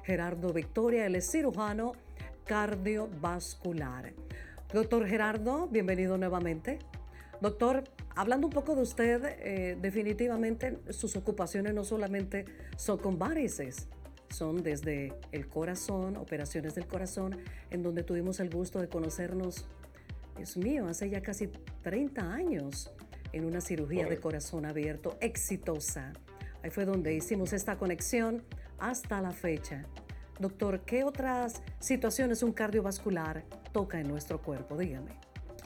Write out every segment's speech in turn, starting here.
Gerardo Victoria, él es cirujano cardiovascular. Doctor Gerardo, bienvenido nuevamente. Doctor, hablando un poco de usted, definitivamente sus ocupaciones no solamente son con varices, son desde el corazón, operaciones del corazón, en donde tuvimos el gusto de conocernos, Dios mío, hace ya casi 30 años, en una cirugía de Correcto. corazón abierto exitosa. Ahí fue donde hicimos esta conexión hasta la fecha. Doctor, ¿qué otras situaciones un cardiovascular toca en nuestro cuerpo? Dígame.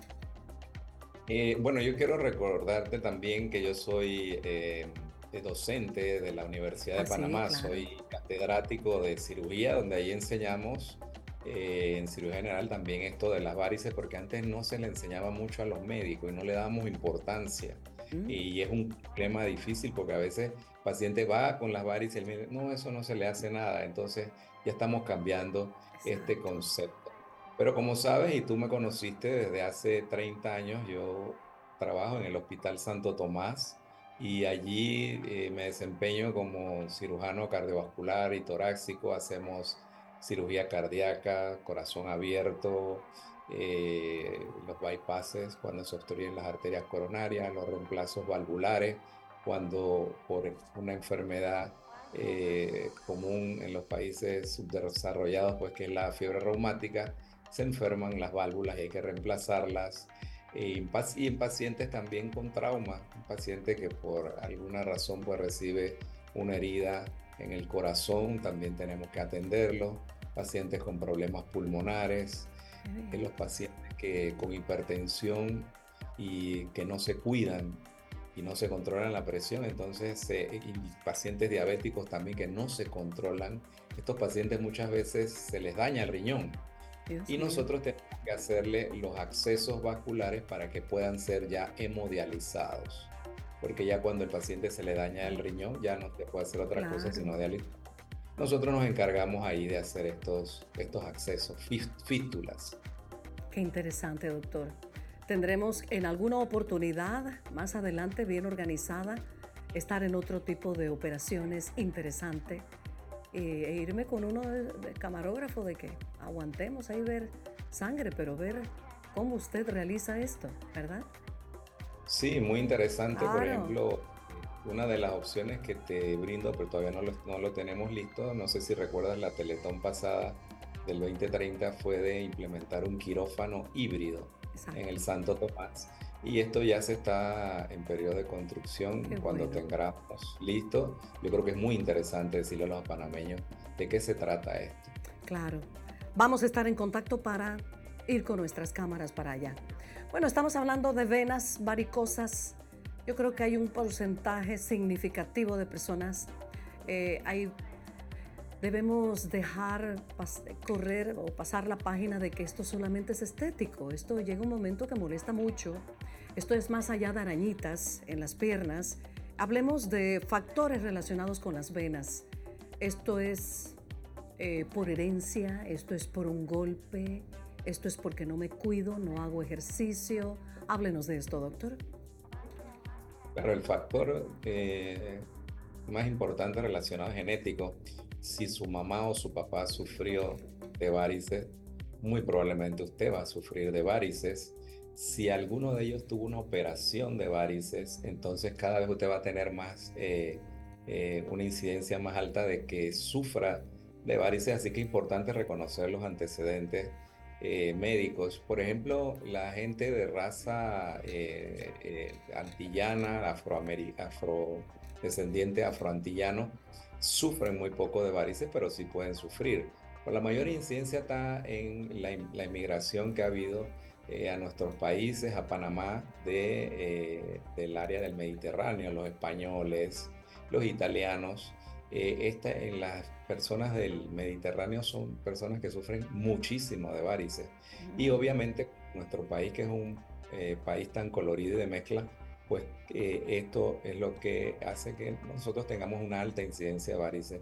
Bueno, yo quiero recordarte también que yo soy docente de la Universidad de Ah, sí, Panamá, claro. soy catedrático de cirugía, donde ahí enseñamos en cirugía general también esto de las varices, porque antes no se le enseñaba mucho a los médicos y no le dábamos importancia. Mm, Y es un problema difícil porque a veces el paciente va con las varices y el médico, no, eso no se le hace nada. Entonces ya estamos cambiando este exacto. concepto. Pero como sabes, y tú me conociste desde hace 30 años, yo trabajo en el Hospital Santo Tomás y allí me desempeño como cirujano cardiovascular y torácico. Hacemos cirugía cardíaca, corazón abierto, los bypasses cuando se obstruyen las arterias coronarias, los reemplazos valvulares, cuando por una enfermedad común en los países subdesarrollados, pues que es la fiebre reumática se enferman las válvulas y hay que reemplazarlas. Y en pacientes también con trauma, un paciente que por alguna razón pues recibe una herida en el corazón, también tenemos que atenderlo. Pacientes con problemas pulmonares, Qué bien. los pacientes que con hipertensión y que no se cuidan y no se controlan la presión, entonces y pacientes diabéticos también que no se controlan, estos pacientes muchas veces se les daña el riñón Dios y mío. nosotros tenemos que hacerle los accesos vasculares para que puedan ser ya hemodializados. Porque ya cuando el paciente se le daña el riñón, ya no se puede hacer otra cosa Claro. sino dializar. Nosotros nos encargamos ahí de hacer estos accesos, fístulas. Qué interesante, doctor. Tendremos en alguna oportunidad más adelante, bien organizada, estar en otro tipo de operaciones interesante e irme con uno de camarógrafo de que aguantemos ahí ver sangre, pero ver cómo usted realiza esto, ¿verdad? Sí, muy interesante. Por Claro. ejemplo, una de las opciones que te brindo, pero todavía no lo tenemos listo, no sé si recuerdas la Teletón pasada del 2030, fue de implementar un quirófano híbrido en el Exacto. Santo Tomás. Y esto ya se está en periodo de construcción. Qué Cuando bueno. tengamos listo, yo creo que es muy interesante decirle a los panameños de qué se trata esto. Claro. Vamos a estar en contacto para ir con nuestras cámaras para allá. Bueno, estamos hablando de venas varicosas. Yo creo que hay un porcentaje significativo de personas. Hay Debemos dejar correr o pasar la página de que esto solamente es estético. Esto llega un momento que molesta mucho. Esto es más allá de arañitas en las piernas. Hablemos de factores relacionados con las venas. Esto es por herencia, esto es por un golpe, esto es porque no me cuido, no hago ejercicio. Háblenos de esto, doctor. Pero el factor más importante relacionado genético, si su mamá o su papá sufrió de varices, muy probablemente usted va a sufrir de varices. Si alguno de ellos tuvo una operación de varices, entonces cada vez usted va a tener más, una incidencia más alta de que sufra de varices, así que es importante reconocer los antecedentes médicos. Por ejemplo, la gente de raza antillana, afrodescendiente afroantillano, sufren muy poco de varices, pero sí pueden sufrir. Pues la mayor incidencia está en la inmigración que ha habido a nuestros países, a Panamá, del área del Mediterráneo, los españoles, los italianos. En las personas del Mediterráneo son personas que sufren muchísimo de varices. Y Mm, obviamente nuestro país, que es un país tan colorido y de mezcla, pues esto es lo que hace que nosotros tengamos una alta incidencia de varices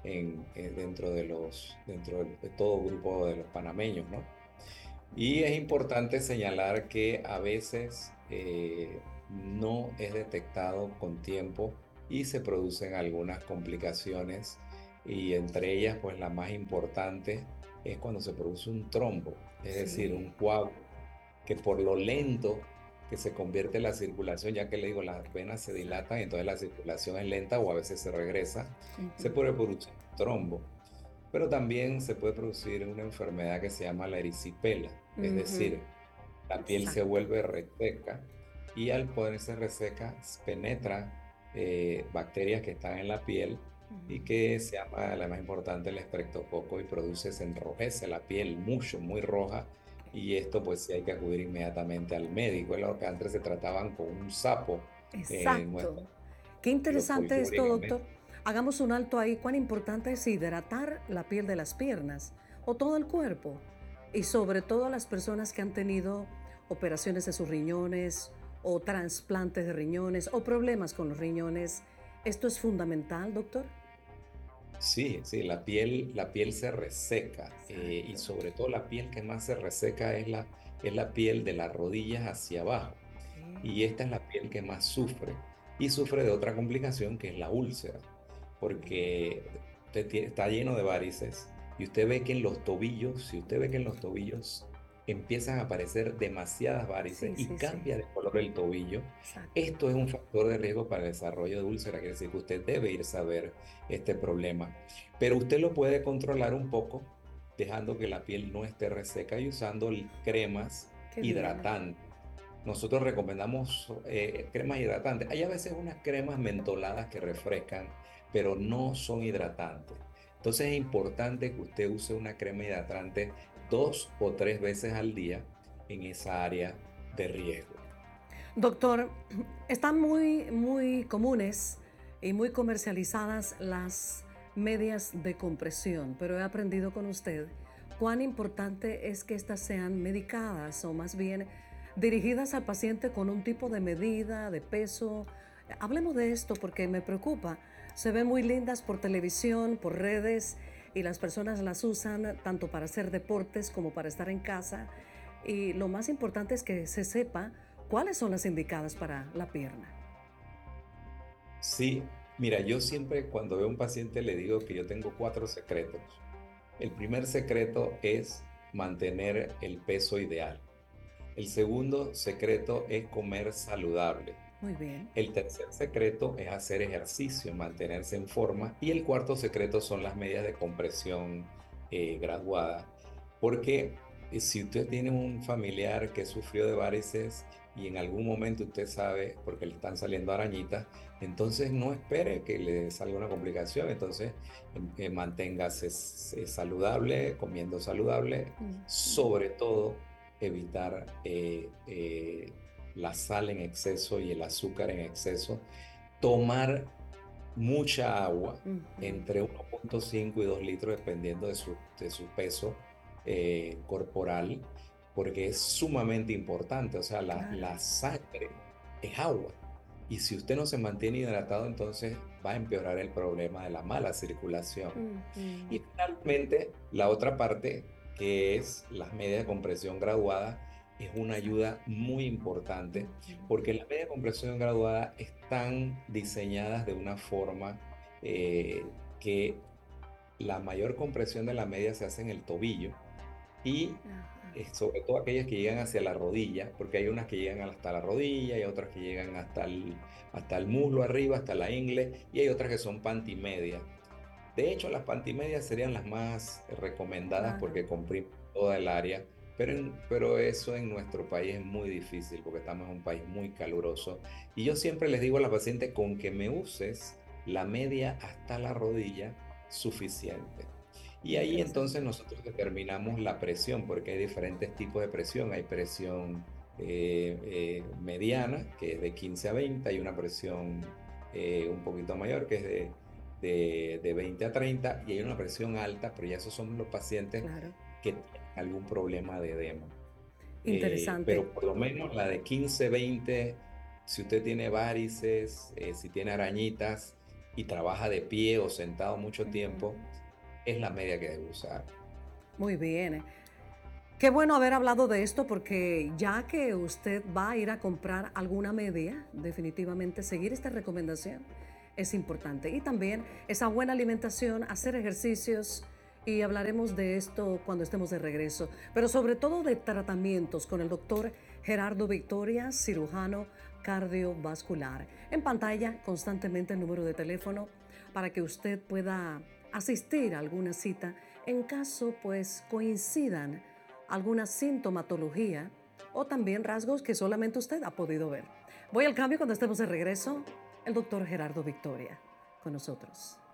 dentro de todo grupo de los panameños, ¿no? Y es importante señalar que a veces no es detectado con tiempo y se producen algunas complicaciones y entre ellas, pues la más importante es cuando se produce un trombo, es decir, Sí. un coágulo, que por lo lento que se convierte la circulación, ya que le digo, las venas se dilatan, Exacto. entonces la circulación es lenta o a veces se regresa, se Ujú. puede producir un trombo. Pero también se puede producir una enfermedad que se llama la erisipela, es Ujú. decir, la piel se Exacto. vuelve reseca y al ponerse reseca penetra bacterias que están en la piel y Ujú. que se llama la más importante el estreptococo y produce, se enrojece la piel mucho, muy roja y esto pues sí hay que acudir inmediatamente al médico. Es lo que antes se trataban con un sapo en Exacto. nuestro Qué lo interesante esto, doctor. folclóricamente. Hagamos un alto ahí. Cuán importante es hidratar la piel de las piernas o todo el cuerpo. Y sobre todo las personas que han tenido operaciones de sus riñones o trasplantes de riñones o problemas con los riñones. ¿Esto es fundamental, doctor? Sí, sí, la piel se reseca y Exacto. sobre todo la piel que más se reseca es la piel de las rodillas hacia abajo. Y Ok. esta es la piel que más sufre y sufre de otra complicación que es la úlcera, Bien. porque está lleno de varices y usted ve que en los tobillos, si usted ve que en los tobillos empiezan a aparecer demasiadas varices Sí, y sí, sí. cambia de color el tobillo, Exacto. esto es un factor de riesgo para el desarrollo de úlcera, quiere decir que usted debe irse a ver este problema, pero usted lo puede controlar un poco dejando que la piel no esté reseca y usando cremas Qué bien. hidratantes. Nosotros recomendamos cremas hidratantes. Hay a veces unas cremas mentoladas que refrescan, pero no son hidratantes. Entonces es importante que usted use una crema hidratante 2 o 3 veces al día en esa área de riesgo. Doctor, están muy comunes y muy comercializadas las medias de compresión, pero he aprendido con usted cuán importante es que éstas sean medicadas o más bien dirigidas al paciente con un tipo de medida, de peso. Hablemos de esto porque me preocupa. Se ven muy lindas por televisión, por redes y las personas las usan tanto para hacer deportes como para estar en casa. Y lo más importante es que se sepa cuáles son las indicadas para la pierna. Sí, mira, yo siempre cuando veo a un paciente le digo que yo tengo 4 secretos. El primer secreto es mantener el peso ideal. El segundo secreto es comer saludable. Muy bien. El tercer secreto es hacer ejercicio, mantenerse en forma. Y el cuarto secreto son las medidas de compresión graduada. Porque si usted tiene un familiar que sufrió de varices y en algún momento usted sabe, porque le están saliendo arañitas, entonces no espere que le salga una complicación. Entonces manténgase saludable, comiendo saludable, Ujú. sobre todo evitar la sal en exceso y el azúcar en exceso, tomar mucha agua, Ujú. entre 1,5 y 2 litros, dependiendo de su peso corporal, porque es sumamente importante, o sea, Claro. la sangre es agua. Y si usted no se mantiene hidratado, entonces va a empeorar el problema de la mala circulación. Ujú. Y finalmente, la otra parte, que es las medias de compresión graduada, es una Exacto. ayuda muy importante Ujú. porque las medias de compresión graduada están diseñadas de una forma que la mayor compresión de la media se hace en el tobillo y Ajá. sobre todo aquellas que llegan hacia la rodilla, porque hay unas que llegan hasta la rodilla y otras que llegan hasta el muslo arriba, hasta la ingle, y hay otras que son pantimedias. De hecho, las pantimedias serían las más recomendadas Claro. porque comprimen toda el área, pero eso en nuestro país es muy difícil porque estamos en un país muy caluroso. Y yo siempre les digo a la paciente, con que me uses la media hasta la rodilla, suficiente. Y ahí entonces Interesante. nosotros determinamos la presión, porque hay diferentes tipos de presión. Hay presión mediana, que es de 15 a 20, hay una presión un poquito mayor, que es de 20 a 30 y hay una presión alta, pero ya esos son los pacientes Claro. que tienen algún problema de edema. Interesante. Pero por lo menos la de 15 20 si usted tiene varices, si tiene arañitas y trabaja de pie o sentado mucho Ujú. tiempo, es la media que debe usar. Muy bien. Qué bueno haber hablado de esto porque ya que usted va a ir a comprar alguna media, definitivamente seguir esta recomendación es importante. Y también esa buena alimentación, hacer ejercicios, y hablaremos de esto cuando estemos de regreso, pero sobre todo de tratamientos con el doctor Gerardo Victoria, cirujano cardiovascular. En pantalla constantemente el número de teléfono para que usted pueda asistir a alguna cita en caso pues coincidan alguna sintomatología o también rasgos que solamente usted ha podido ver. Voy al cambio cuando estemos de regreso. El doctor Gerardo Victoria con nosotros.